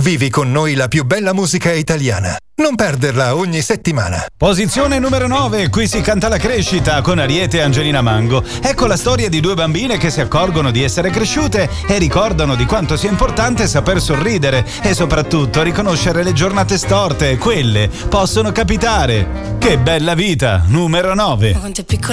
Vivi con noi la più bella musica italiana. Non perderla ogni settimana. Posizione numero 9, qui si canta la crescita con Ariete e Angelina Mango. Ecco la storia di due bambine che si accorgono di essere cresciute e ricordano di quanto sia importante saper sorridere e soprattutto riconoscere le giornate storte, quelle possono capitare. Che bella vita, numero 9.